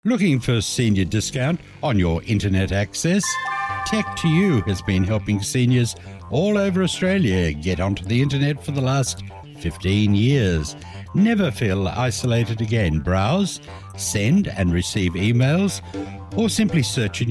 Looking for senior discount on your internet access? Tech2U has been helping seniors all over Australia get onto the internet for the last 15 years. Never feel isolated again. Browse, send and receive emails, or simply search in